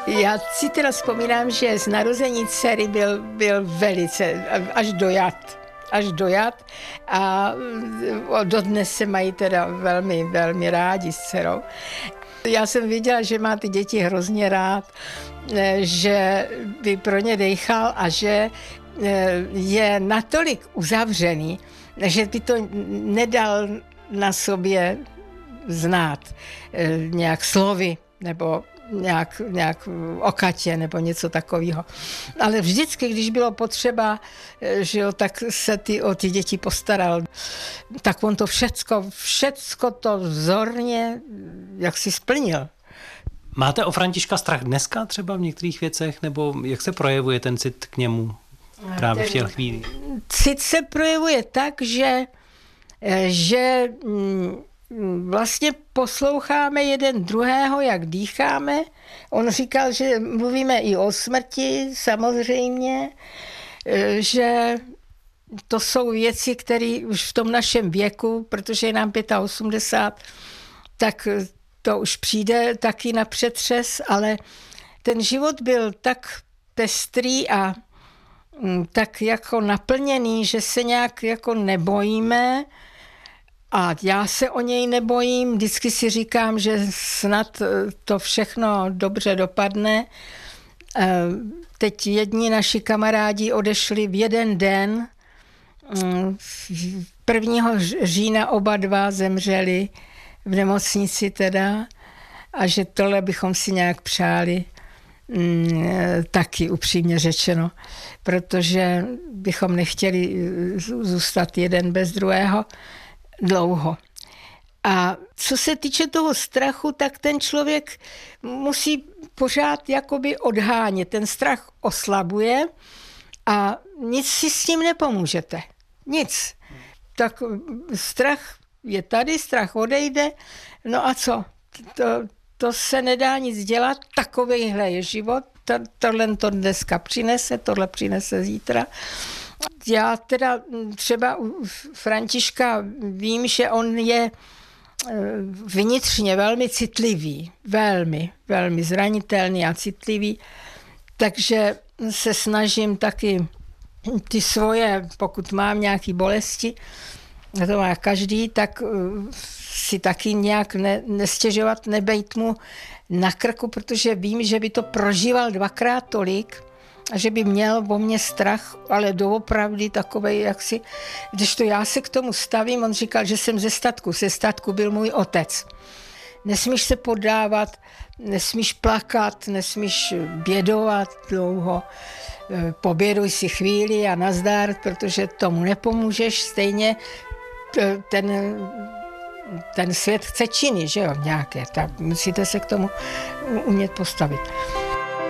Já si teda vzpomínám, že z narození dcery byl velice, až dojat a dodnes se mají teda velmi, velmi rádi s dcerou. Já jsem viděla, že má ty děti hrozně rád, že by pro ně dejchal a že je natolik uzavřený, že by to nedal na sobě znát nějak slovy nebo nějak okatě nebo něco takového. Ale vždycky, když bylo potřeba, že jo, tak se o ty děti postaral. Tak on to všecko to vzorně jak si splnil. Máte o Františka strach dneska třeba v některých věcech, nebo jak se projevuje ten cit k němu právě v těch chvílích? Cit se projevuje tak, že vlastně posloucháme jeden druhého, jak dýcháme. On říkal, že mluvíme i o smrti, samozřejmě, že to jsou věci, které už v tom našem věku, protože je nám 85, tak to už přijde taky na přetřes, ale ten život byl tak pestrý a tak jako naplněný, že se nějak jako nebojíme. A já se o něj nebojím, vždycky si říkám, že snad to všechno dobře dopadne. Teď jedni naši kamarádi odešli v jeden den, 1. října oba dva zemřeli v nemocnici teda, a že tohle bychom si nějak přáli, taky upřímně řečeno, protože bychom nechtěli zůstat jeden bez druhého dlouho. A co se týče toho strachu, tak ten člověk musí pořád jakoby odhánět. Ten strach oslabuje a nic si s tím nepomůžete. Nic. Tak strach je tady, strach odejde. No a co? To se nedá nic dělat. Takovejhle je život. Tohle to dneska přinese, tohle přinese zítra. Já teda třeba u Františka vím, že on je vnitřně velmi citlivý, velmi, velmi zranitelný a citlivý, takže se snažím taky ty svoje, pokud mám nějaké bolesti, a to má každý, tak si taky nějak nestěžovat, nebejt mu na krku, protože vím, že by to prožíval 2krát tolik, a že by měl o mě strach, ale doopravdy takovej, jak si... Když to já se k tomu stavím, on říkal, že jsem ze statku byl můj otec. Nesmíš se poddávat, nesmíš plakat, nesmíš bědovat dlouho, poběduj si chvíli a nazdar, protože tomu nepomůžeš, stejně ten svět chce činy, že jo, nějaké, tak musíte se k tomu umět postavit.